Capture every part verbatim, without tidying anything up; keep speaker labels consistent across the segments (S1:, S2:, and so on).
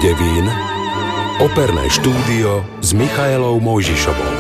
S1: Devín, operné štúdio s Michaelou Mojžišovou.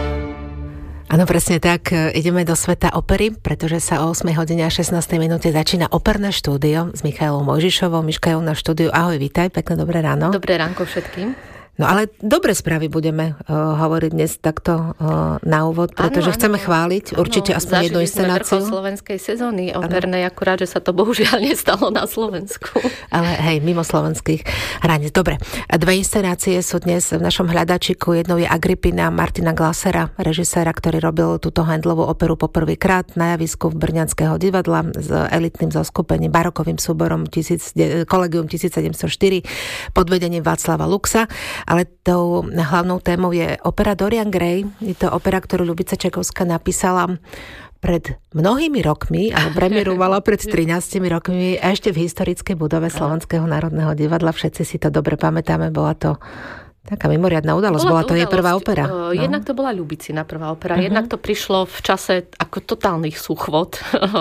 S2: Áno, presne tak. Ideme do sveta opery, pretože sa o ôsmej hodine a šestnástej minúte začína operné štúdio s Michaelou Mojžišovou. Miška je na štúdiu. Ahoj, vítaj, pekné dobré ráno.
S3: Dobré ránko všetkým.
S2: No ale dobre správy budeme uh, hovoriť dnes takto uh, na úvod, pretože áno, chceme áno. chváliť určite áno, aspoň jednu inscenáciu.
S3: Zažili sme slovenskej sezóny opernej, akurát, že sa to bohužiaľ nestalo na Slovensku.
S2: Ale hej, mimo slovenských hraníc. Dobre, dve inscenácie sú dnes v našom hľadačiku. Jednou je Agrippina Martina Glassera, režiséra, ktorý robil túto Handlovú operu poprvýkrát na javisku v Brňanského divadla s elitným zoskupením, barokovým súborom tisíc, Collegium tisícsedemstoštyri pod vedením Václava Luxa. Ale tou hlavnou témou je opera Dorian Gray. Je to opera, ktorú Ľubica Čekovská napísala pred mnohými rokmi, ale premiérovala pred trinástimi rokmi ešte v historickej budove Slovenského národného divadla. Všetci si to dobre pamätáme, bola to taká mimoriadna udalosť, bola, bola to jej prvá opera. No.
S3: Jednak to bola Ľubicina prvá opera, uh-huh. jednak to prišlo v čase ako totálnych súchvod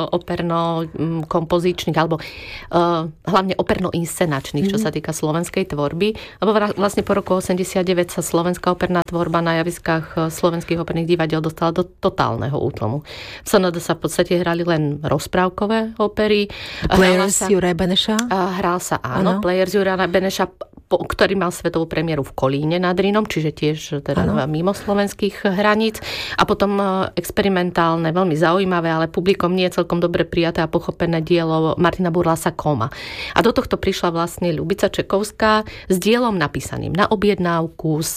S3: operno-kompozičných, alebo uh, hlavne operno-inscenačných, uh-huh. čo sa týka slovenskej tvorby. Lebo vlastne po roku osemdesiatdeväť sa slovenská operná tvorba na javiskách slovenských operných divadiel dostala do totálneho útlomu. V es en dé sa v podstate hrali len rozprávkové opery.
S2: Players Juraja Beneša?
S3: Hral sa, áno, ano. Players Juraja Beneša, ktorý mal svetovú premiéru v Kolíne nad Rínom, čiže tiež teda mimo slovenských hraníc. A potom experimentálne, veľmi zaujímavé, ale publikom nie celkom dobre prijaté a pochopené dielo Martina Burlasa Koma. A do tohto prišla vlastne Ľubica Čekovská s dielom napísaným na objednávku, s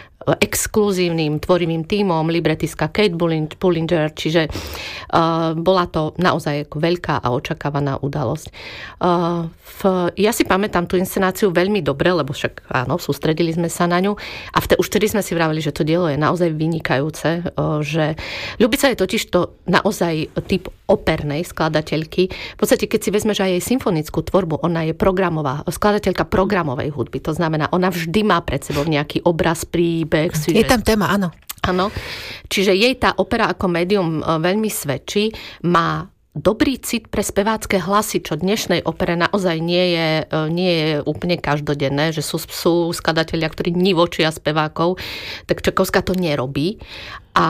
S3: exkluzívnym tvorivým tímom, libretistka Kate Pullinger, čiže uh, bola to naozaj veľká a očakávaná udalosť. Uh, v, ja si pamätám tú inscenáciu veľmi dobre, lebo však áno, sústredili sme sa na ňu a vte, už tedy sme si vravili, že to dielo je naozaj vynikajúce, uh, že Ľubica je totiž to naozaj typ opernej skladateľky. V podstate, keď si vezmeš aj jej symfonickú tvorbu, ona je programová, skladateľka programovej hudby. To znamená, ona vždy má pred sebou nejaký obraz, príbeh.
S2: Je tam téma, áno.
S3: Áno. Čiže jej tá opera ako médium veľmi svedčí. Má dobrý cit pre spevácké hlasy, čo dnešnej opere naozaj nie je, nie je úplne každodenné, že sú, sú skladatelia, ktorí nivočia spevákov, tak Čekovská to nerobí. A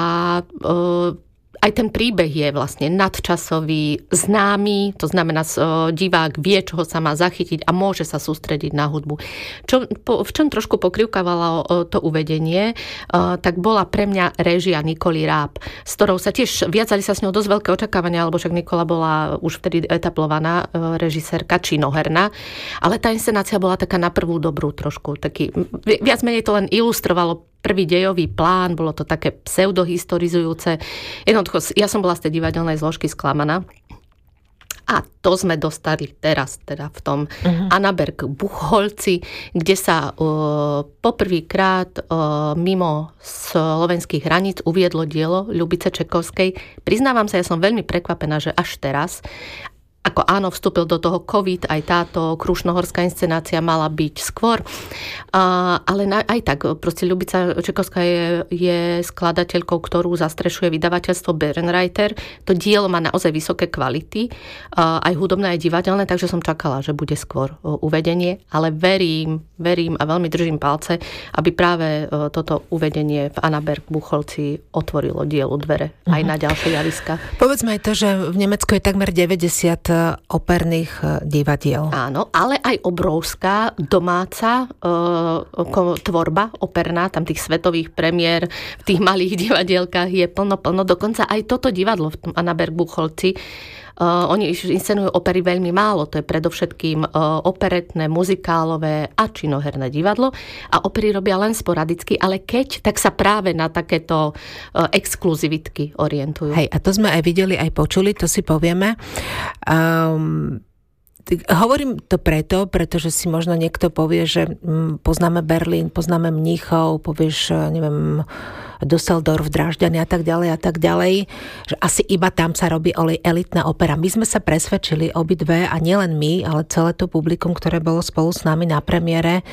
S3: e, aj ten príbeh je vlastne nadčasový, známy, to znamená, divák vie, čoho sa má zachytiť a môže sa sústrediť na hudbu. Čo, po, v čom trošku pokrivkávalo to uvedenie, tak bola pre mňa réžia Nikoli Ráb, s ktorou sa tiež viazali sa s ňou dosť veľké očakávania, lebo však Nikola bola už vtedy etablovaná režisérka činoherná, ale tá inscenácia bola taká na prvú dobrú trošku, taký, viac menej to len ilustrovalo prvý dejový plán, bolo to také pseudohistorizujúce. Jednoducho, ja som bola z tej divadelnej zložky sklamaná. A to sme dostali teraz, teda v tom uh-huh. Annaberg Buchholci, kde sa uh, poprvýkrát uh, mimo slovenských hraníc uviedlo dielo Ľubice Čekovskej. Priznávam sa, ja som veľmi prekvapená, že až teraz, ako áno, vstúpil do toho COVID, aj táto krušnohorská inscenácia mala byť skôr. Uh, ale na, aj tak, proste Ľubica Čekovská je, je skladateľkou, ktorú zastrešuje vydavateľstvo Bärenreiter. To dielo má naozaj vysoké kvality, uh, aj hudobné, aj divadelné, takže som čakala, že bude skôr uh, uvedenie, ale verím, verím a veľmi držím palce, aby práve uh, toto uvedenie v Annaberg Buchholci otvorilo dielu dvere uh-huh. aj na ďalšie javiska.
S2: Povedzme aj to, že v Nemecku je takmer deväťdesiat operných divadiel.
S3: Áno, ale aj obrovská domáca e, tvorba operná, tam tých svetových premiér v tých malých divadielkách je plno, plno. Dokonca aj toto divadlo v tom Annaberg Buchholci, Uh, oni inscenujú opery veľmi málo, to je predovšetkým uh, operetné, muzikálové a činoherné divadlo a opery robia len sporadicky, ale keď, tak sa práve na takéto uh, exkluzivitky orientujú.
S2: Hej, a to sme aj videli, aj počuli, to si povieme. Um... Hovorím to preto, pretože si možno niekto povie, že poznáme Berlín, poznáme Mníchov, povieš, neviem, Düsseldorf, Drážďany a tak ďalej a tak ďalej, že asi iba tam sa robí elitná opera. My sme sa presvedčili obidve, a nielen my, ale celé to publikum, ktoré bolo spolu s nami na premiére,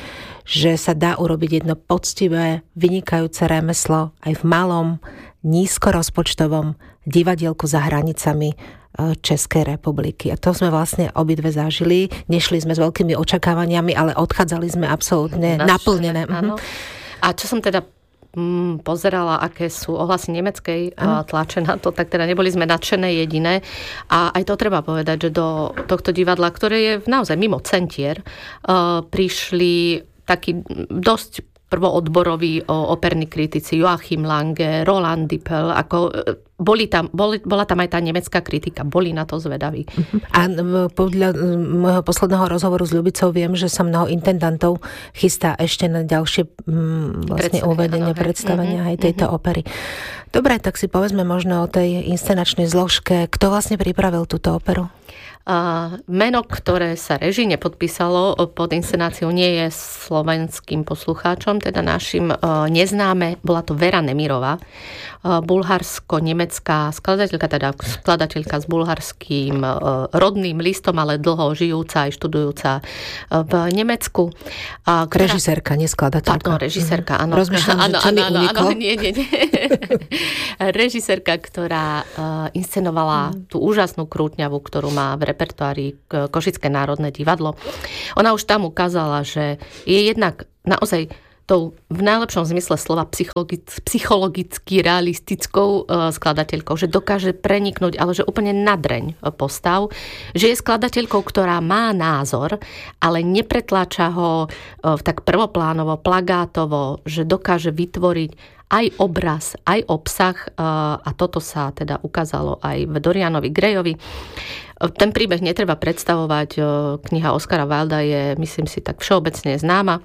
S2: že sa dá urobiť jedno poctivé, vynikajúce remeslo aj v malom, nízkorozpočtovom divadielku za hranicami Českej republiky. A to sme vlastne obidve zažili. Nešli sme s veľkými očakávaniami, ale odchádzali sme absolútne Naš, naplnené.
S3: Áno. A čo som teda mm, pozerala, aké sú ohlasy nemeckej uh, tlače na to, tak teda neboli sme nadšené jediné. A aj to treba povedať, že do tohto divadla, ktoré je naozaj mimo centier, uh, prišli takí dosť prvoodboroví operní kritici, Joachim Lange, Roland Dippel, ako boli tam, boli, bola tam aj tá nemecká kritika, boli na to zvedaví.
S2: A podľa môjho posledného rozhovoru s Ľubicou viem, že sa mnoho intendantov chystá ešte na ďalšie mm, vlastne uvedenie, predstavenia aj tejto mm-hmm. opery. Dobre, tak si povedzme možno o tej inscenačnej zložke. Kto vlastne pripravil túto operu?
S3: Uh, meno, ktoré sa režii nepodpísalo pod inscenáciou, nie je slovenským poslucháčom, teda našim uh, neznáme. Bola to Vera Nemirová, uh, bulharsko-nemecká skladateľka, teda skladateľka s bulharským uh, rodným listom, ale dlho žijúca aj študujúca uh, v Nemecku.
S2: Uh, ktorá... Režisérka, neskladateľka.
S3: Pardon, režisérka, áno.
S2: Rozmýšľam, že či mi uniklo.
S3: Nie, nie, nie. Režisérka, ktorá uh, inscenovala mm. tú úžasnú krútňavu, ktorú má v repertoári Košické národné divadlo. Ona už tam ukázala, že je jednak naozaj tou v najlepšom zmysle slova psychologic, psychologicky realistickou uh, skladateľkou, že dokáže preniknúť, ale že úplne nadreň postav, že je skladateľkou, ktorá má názor, ale nepretláča ho uh, tak prvoplánovo, plagátovo, že dokáže vytvoriť aj obraz, aj obsah uh, a toto sa teda ukázalo aj v Dorianovi Greyovi. Ten príbeh netreba predstavovať, kniha Oscara Wilda je, myslím si, tak všeobecne známa.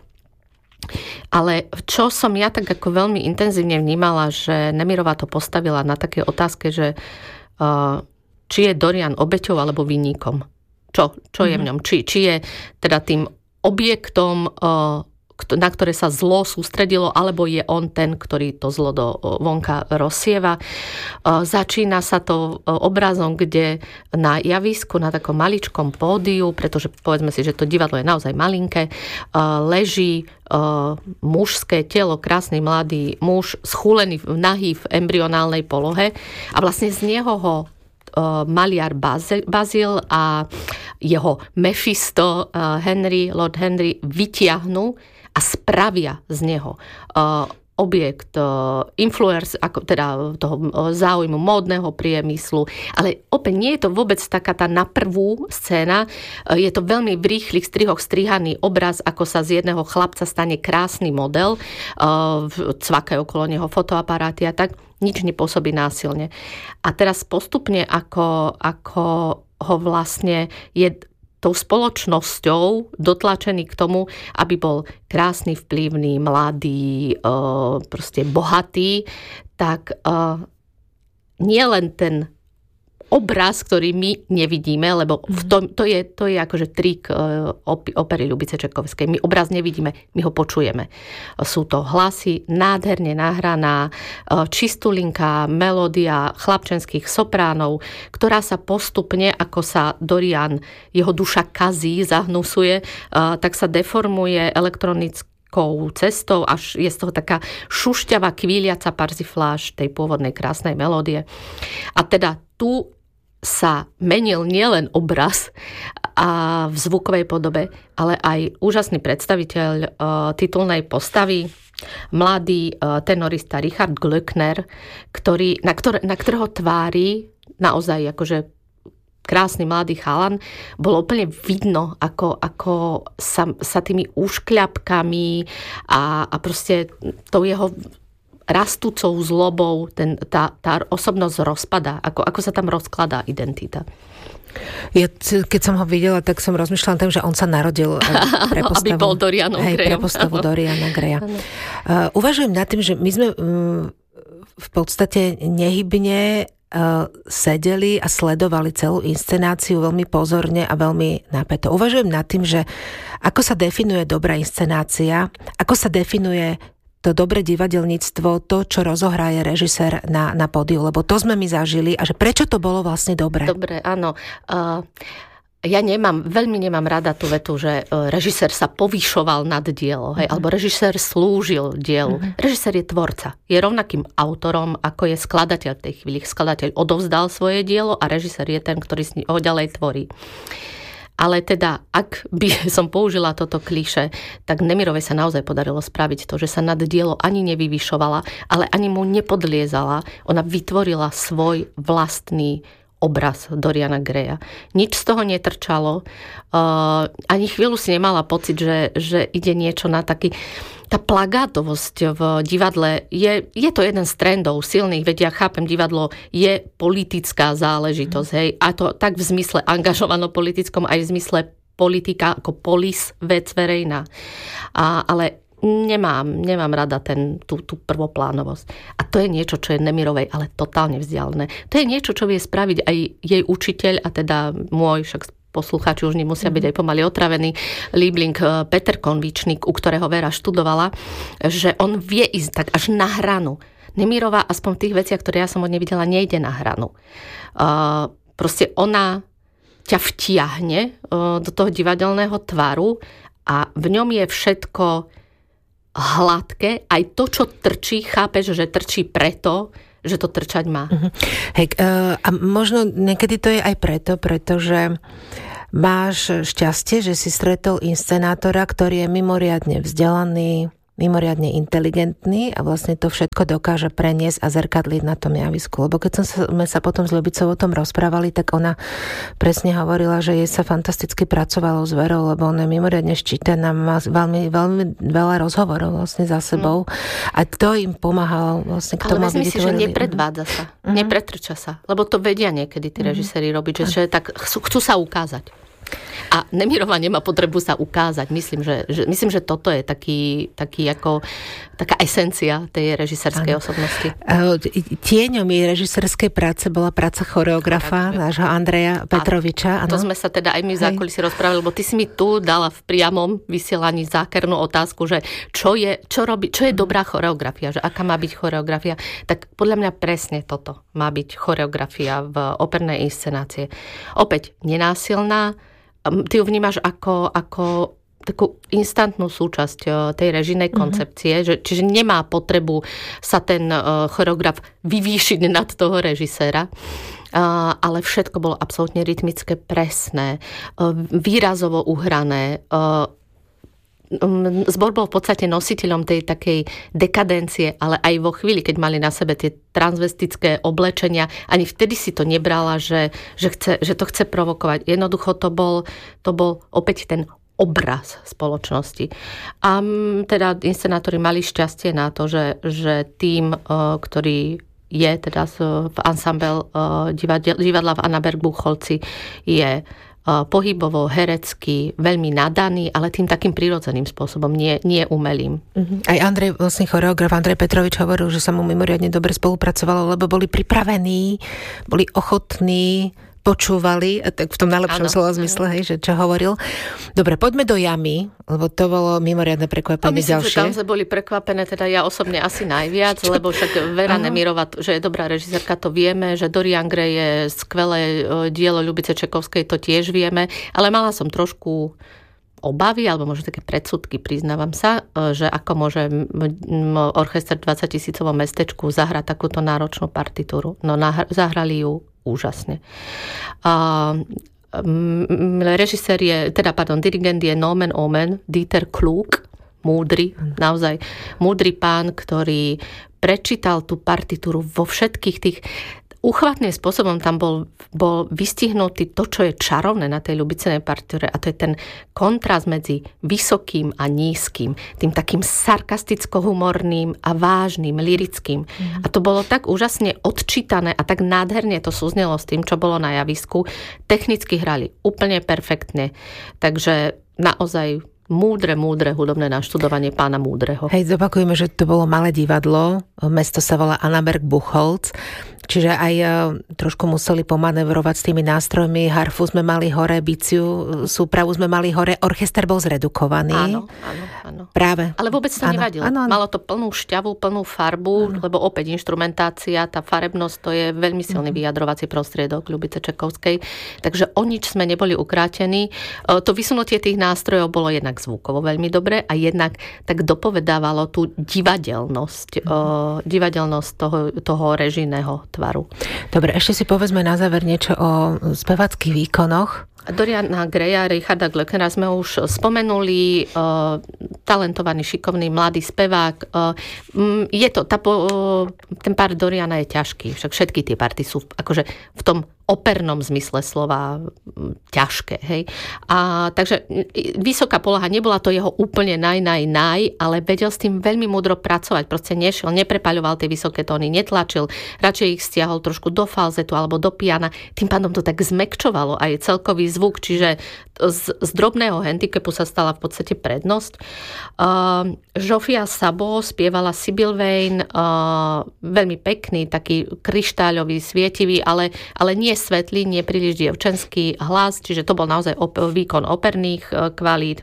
S3: Ale čo som ja tak ako veľmi intenzívne vnímala, že Nemirová to postavila na také otázke, že či je Dorian obeťou alebo vinníkom. Čo, čo je v ňom? Či, či je teda tým objektom, na ktoré sa zlo sústredilo, alebo je on ten, ktorý to zlo do vonka rozsieva. Začína sa to obrazom, kde na javisku, na takom maličkom pódiu, pretože povedzme si, že to divadlo je naozaj malinké, leží mužské telo, krásny mladý muž, schúlený, nahý v embryonálnej polohe a vlastne z neho ho maliar Bazil a jeho Mephisto Henry, Lord Henry vytiahnu a spravia z neho uh, objekt uh, influence, ako teda toho uh, záujmu módneho priemyslu. Ale opäť nie je to vôbec taká tá na prvú scéna. Uh, je to veľmi v rýchlych strihoch strihaný obraz, ako sa z jedného chlapca stane krásny model. Uh, cvakajú okolo neho fotoaparáty a tak. Nič nepôsobí násilne. A teraz postupne, ako, ako ho vlastne je tou spoločnosťou dotlačený k tomu, aby bol krásny, vplyvný, mladý, proste bohatý, tak nie len ten obraz, ktorý my nevidíme, lebo v tom, to, je, to je akože trik opery Ľubice Čekovskej. My obraz nevidíme, my ho počujeme. Sú to hlasy, nádherne nahraná, čistulinká melódia chlapčenských sopránov, ktorá sa postupne, ako sa Dorian, jeho duša kazí, zahnusuje, tak sa deformuje elektronicky cestou, až je z toho taká šušťavá, kvíliaca parzifláž tej pôvodnej krásnej melódie. A teda tu sa menil nielen obraz a v zvukovej podobe, ale aj úžasný predstaviteľ uh, titulnej postavy, mladý uh, tenorista Richard Glöckner, ktorý, na, ktoré, na ktorého tvári naozaj akože krásny mladý chalan, bolo úplne vidno, ako, ako sa, sa tými úškľapkami a, a proste tou jeho rastúcou zlobou ten, tá, tá osobnosť rozpadá, ako, ako sa tam rozkladá identita.
S2: Ja, keď som ho videla, tak som rozmýšľala tým, že on sa narodil pre postavu.
S3: Aby bol Dorianom
S2: Greyom. Hej, pre postavu Doriana Greya. Uh, uvažujem nad tým, že my sme um, v podstate nehybne uh, sedeli a sledovali celú inscenáciu veľmi pozorne a veľmi napäto. Uvažujem nad tým, že ako sa definuje dobrá inscenácia, ako sa definuje to dobré divadelníctvo, to, čo rozohraje režisér na, na pódiu, lebo to sme my zažili a že prečo to bolo vlastne dobré?
S3: Dobre, áno. Uh, Ja nemám, veľmi nemám rada tú vetu, že režisér sa povyšoval nad dielo, hej, mm-hmm. alebo režisér slúžil dielu. Mm-hmm. Režisér je tvorca. Je rovnakým autorom, ako je skladateľ v tej chvíli. Skladateľ odovzdal svoje dielo a režisér je ten, ktorý s ním ho ďalej tvorí. Ale teda, ak by som použila toto klišé, tak Nemirovej sa naozaj podarilo spraviť to, že sa nad dielo ani nevyvyšovala, ale ani mu nepodliezala. Ona vytvorila svoj vlastný obraz Doriana Greya. Nič z toho netrčalo. Uh, ani chvíľu si nemala pocit, že, že ide niečo na taký... Tá plagátovosť v divadle je, je to jeden z trendov silných, veď ja chápem, divadlo je politická záležitosť, mm. hej, a to tak v zmysle angažovano politickom, aj v zmysle politika ako polis, vec verejná. A, ale Nemám, nemám rada ten, tú, tú prvoplánovosť. A to je niečo, čo je Nemirovej, ale totálne vzdialené. To je niečo, čo vie spraviť aj jej učiteľ, a teda môj, však poslucháči už nemusia byť aj pomaly otravení, Liebling Peter Konvičník, u ktorého Vera študovala, že on vie ísť tak až na hranu. Nemirová, aspoň v tých veciach, ktoré ja som od nej videla, nejde na hranu. Uh, proste ona ťa vtiahne uh, do toho divadelného tvaru a v ňom je všetko hladké, aj to, čo trčí, chápeš, že trčí preto, že to trčať má. Uh-huh.
S2: Hej, uh, a možno niekedy to je aj preto, pretože máš šťastie, že si stretol inscenátora, ktorý je mimoriadne vzdelaný, mimoriadne inteligentný a vlastne to všetko dokáže preniesť a zrkadliť na tom javisku. Lebo keď sme sa potom s Ľubicou o tom rozprávali, tak ona presne hovorila, že jej sa fantasticky pracovalo s Verou, lebo ona je mimoriadne ščítaná, má veľmi, veľmi veľa rozhovorov vlastne za sebou mm. a to im pomáhalo vlastne k tomu,
S3: aby vytvorili. Ale vezmi si, že nepredvádza sa, mm. nepretrča sa, lebo to vedia niekedy tí mm. režiséri robiť, že, že tak chcú, chcú sa ukázať. A Nemirová nemá potrebu sa ukázať. Myslím, že, že, myslím, že toto je taký, taký ako, taká esencia tej režisérskej osobnosti.
S2: Tieňom jej režisérskej práce bola práca choreografa, nášho Andreja Petroviča.
S3: A to ano? Sme sa teda aj my v zákulisí rozprávali, lebo ty si mi tu dala v priamom vysielaní zákernú otázku, že čo je, čo robí, čo je dobrá choreografia, že aká má byť choreografia. Tak podľa mňa presne toto má byť choreografia v opernej inscenácie. Opäť nenásilná, ty ju vnímaš ako, ako takú instantnú súčasť tej režijnej koncepcie, mm-hmm. že, čiže nemá potrebu sa ten uh, choreograf vyvýšiť nad toho režiséra, uh, ale všetko bolo absolútne rytmické, presné, uh, výrazovo uhrané. Uh, Zbor bol v podstate nositeľom tej takej dekadencie, ale aj vo chvíli, keď mali na sebe tie transvestické oblečenia, ani vtedy si to nebrala, že, že, chce, že to chce provokovať. Jednoducho to bol, to bol opäť ten obraz spoločnosti. A teda inscenátori mali šťastie na to, že, že tým, ktorý je teda v ensemble divadla v Annaberg-Buchholzi, je pohybovo, herecky, veľmi nadaný, ale tým takým prirodzeným spôsobom, nie, nie umelým.
S2: Uh-huh. Aj Andrej, vlastne choreograf Andrej Petrovič hovoril, že sa mu mimoriadne dobre spolupracovalo, lebo boli pripravení, boli ochotní, počúvali, tak v tom najlepšom slova zmysle, hej, že čo hovoril. Dobre, poďme do Jamy, lebo to bolo mimoriadne prekvapenie ďalšie. Myslím, že
S3: tam sme boli prekvapené, teda ja osobne asi najviac, čo? Lebo však Vera Nemirová, že je dobrá režisérka, to vieme, že Dorian Gray je skvelé dielo Ľubice Čekovskej, to tiež vieme, ale mala som trošku obavy, alebo možno také predsudky, priznávam sa, že ako môže orchester v dvadsaťtisícovom mestečku zahrať takúto náročnú partitúru. No zahrali ju úžasne. A režisér je, teda pardon, dirigent je nomen omen Dieter Klug, múdry, naozaj múdry pán, ktorý prečítal tú partitúru vo všetkých tých uchvatným spôsobom tam bol, bol vystihnutý to, čo je čarovné na tej Ľubicenej partitúre, a to je ten kontrast medzi vysokým a nízkym, tým takým sarkasticko-humorným a vážnym, lirickým. Mm. A to bolo tak úžasne odčítané a tak nádherne to súznelo s tým, čo bolo na javisku. Technicky hrali úplne perfektne. Takže naozaj múdre, múdre hudobné naštudovanie pána Múdreho.
S2: Hej, zopakujeme, že to bolo malé divadlo, mesto sa volá Annaberg-Buchholz Čiže aj trošku museli pomanevrovať s tými nástrojmi. Harfu sme mali hore, biciu, súpravu sme mali hore, orchester bol zredukovaný.
S3: Áno, áno, áno.
S2: Práve.
S3: Ale vôbec to áno, nevadilo. Áno, áno. Malo to plnú šťavu, plnú farbu, áno. lebo opäť inštrumentácia, tá farebnosť, to je veľmi silný uh-huh. vyjadrovací prostriedok Ľubice Čekovskej. Takže o nič sme neboli ukrátení. To vysunutie tých nástrojov bolo jednak zvukovo veľmi dobre a jednak tak dopovedávalo tú divadelnosť, uh-huh. divadelnosť toho, toho režijného tvaru.
S2: Dobre, ešte si povedzme na záver niečo o speváckých výkonoch.
S3: Doriana Greya, Richarda Glöcknera sme už spomenuli, uh, talentovaný, šikovný, mladý spevák. Uh, je to, tá, uh, ten pár Doriana je ťažký, však všetky tie party sú akože v tom opernom zmysle slova ťažké. Hej? A, takže vysoká poloha, nebola to jeho úplne naj, naj, naj, ale vedel s tým veľmi múdro pracovať. Proste nešiel, neprepaľoval tie vysoké tóny, netlačil, radšej ich stiahol trošku do falzetu alebo do piana. Tým pádom to tak zmäkčovalo aj celkový zvuk, čiže z, z drobného handicapu sa stala v podstate prednosť. Uh, Zsofia Szabo spievala Sibyl Vane, uh, veľmi pekný, taký kryštáľový, svietivý, ale, ale nie svetlý, nie príliš dievčenský hlas, čiže to bol naozaj op- výkon operných uh, kvalít.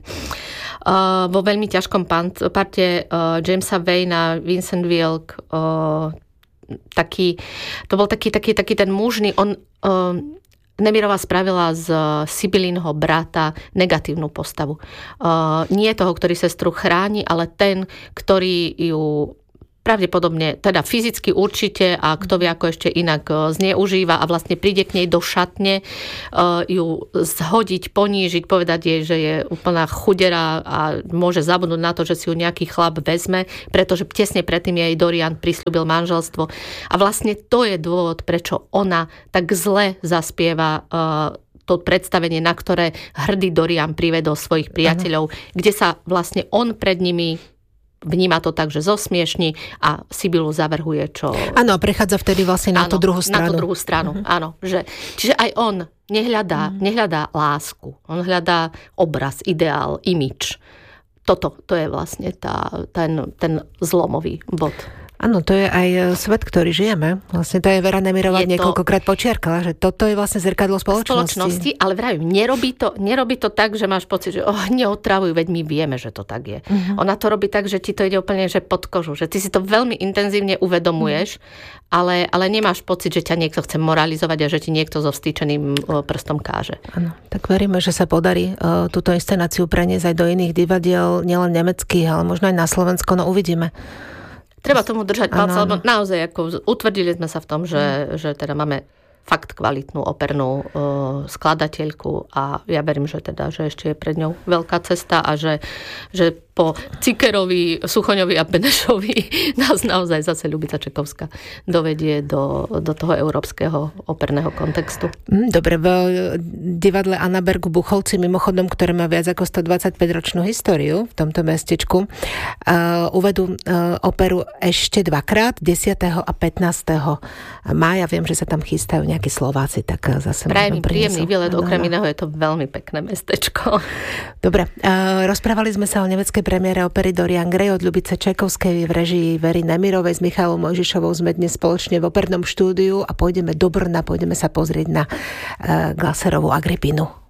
S3: Uh, vo veľmi ťažkom pant- parte uh, Jamesa Vana, Vincent Wilk, uh, taký, to bol taký, taký, taký ten mužný, on uh, Nemirová spravila z Sibyllinho brata negatívnu postavu. Uh, nie toho, ktorý sestru chráni, ale ten, ktorý ju pravdepodobne, teda fyzicky určite a kto vie, ako ešte inak zneužíva a vlastne príde k nej do šatne, ju zhodiť, ponížiť, povedať jej, že je úplná chudera a môže zabudnúť na to, že si ju nejaký chlap vezme, pretože tesne predtým jej Dorian prisľúbil manželstvo. A vlastne to je dôvod, prečo ona tak zle zaspieva to predstavenie, na ktoré hrdý Dorian privedol svojich priateľov, ano. Kde sa vlastne on pred nimi vníma to tak, že zosmiešni a Sibylu zavrhuje, čo...
S2: Áno, prechádza vtedy vlastne na áno, tú druhú stranu.
S3: Na tú druhú stranu, uh-huh. áno. Že, čiže aj on nehľadá, uh-huh. nehľadá lásku. On hľadá obraz, ideál, imič. Toto, to je vlastne tá, ten, ten zlomový bod.
S2: Áno, to je aj svet, ktorý žijeme. Vlastne to je Vera Nemirová niekoľkokrát počiarkala, že toto je vlastne zrkadlo spoločnosti.
S3: Spoločnosti, ale vravím, nerobí to, nerobí to tak, že máš pocit, že oh, neotravujú, veď my vieme, že to tak je. Uh-huh. Ona to robí tak, že ti to ide úplne že pod kožu, že ty si to veľmi intenzívne uvedomuješ, uh-huh. ale, ale nemáš pocit, že ťa niekto chce moralizovať a že ti niekto so vstýčeným prstom káže.
S2: Áno, tak veríme, že sa podarí uh, túto inscenáciu preniesť aj do iných divadiel, nielen nemeckých, ale možno aj na Slovensko, no uvidíme.
S3: Treba tomu držať palce, lebo naozaj ako utvrdili sme sa v tom, že, že teda máme fakt kvalitnú opernú uh, skladateľku a ja verím, že teda, že ešte je pred ňou veľká cesta a že, že po Cikerovi, Suchoňovi a Benešovi nás naozaj zase Ľubica Čekovská dovedie do, do toho európskeho operného kontextu.
S2: Dobre, v divadle Annabergu Bucholci, mimochodom, ktoré má viac ako stodvadsaťpäťročnú históriu v tomto mestečku, uh, uvedú uh, operu ešte dvakrát, desiateho a pätnásteho mája. Viem, že sa tam chystajú nejakí Slováci, tak zase...
S3: Prajem mi príjemný výlet, okrem iného je to veľmi pekné mestečko.
S2: Dobre, uh, rozprávali sme sa o nemeckej premiére opery Dorian Gray od Ľubice Čekovskej v režii Very Nemirovej s Michailou Mojžišovou. Sme dnes spoločne v opernom štúdiu a pôjdeme do Brna, pôjdeme sa pozrieť na uh, Glasserovú Agripinu.